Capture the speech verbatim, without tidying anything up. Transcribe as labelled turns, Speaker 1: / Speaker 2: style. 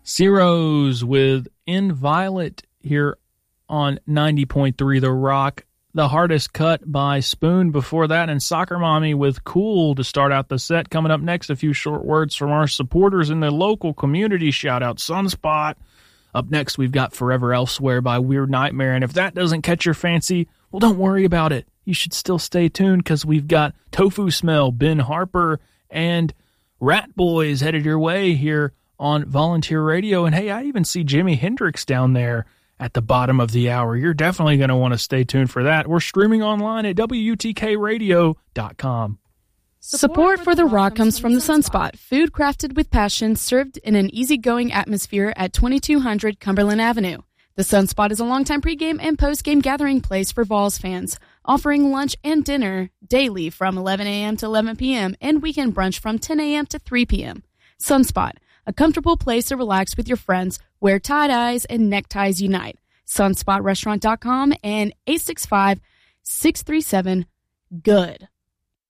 Speaker 1: Zeros with Inviolate here on ninety point three The Rock. The Hardest Cut by Spoon before that, and Soccer Mommy with Cool to start out the set. Coming up next, a few short words from our supporters in the local community. Shout out Sunspot. Up next, we've got Forever Elsewhere by Weird Nightmare, and if that doesn't catch your fancy, well, don't worry about it. You should still stay tuned because we've got Tofu Smell, Ben Harper, and Rat Boys headed your way here on Volunteer Radio. And hey, I even see Jimi Hendrix down there at the bottom of the hour. You're definitely going to want to stay tuned for that. We're streaming online at W U T K radio dot com.
Speaker 2: Support for The Rock comes from the Sunspot, food crafted with passion, served in an easygoing atmosphere at twenty-two hundred Cumberland Avenue. The Sunspot is a longtime pregame and postgame gathering place for Vols fans, offering lunch and dinner daily from eleven a.m. to eleven p.m. and weekend brunch from ten a.m. to three p.m. Sunspot, a comfortable place to relax with your friends where tie-dyes and neckties unite. sunspot restaurant dot com and eight six five, six three seven, GOOD.